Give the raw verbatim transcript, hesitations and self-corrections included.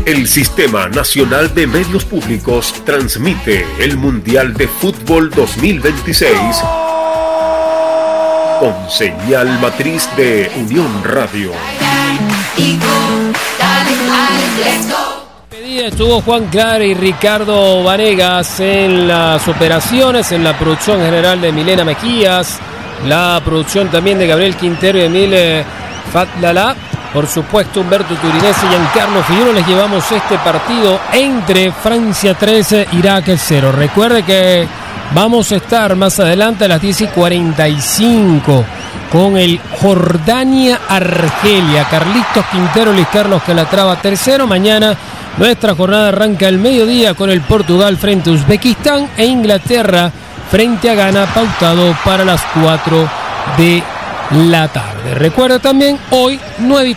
El Sistema Nacional de Medios Públicos transmite el Mundial de Fútbol dos mil veintiséis con señal matriz de Unión Radio. Estuvo Juan Clara y Ricardo Vanegas en las operaciones, en la producción general de Milena Mejías, la producción también de Gabriel Quintero y Emile Fatlala. Por supuesto, Humberto Turinese y Giancarlo Figueroa. Les llevamos este partido entre Francia trece, Irak cero. Recuerde que vamos a estar más adelante a las diez y cuarenta y cinco con el Jordania-Argelia. Carlitos Quintero, Luis Carlos Calatrava tercero. Mañana nuestra jornada arranca al mediodía con el Portugal frente a Uzbekistán e Inglaterra frente a Ghana, pautado para las cuatro de la tarde. Recuerda también, hoy nueve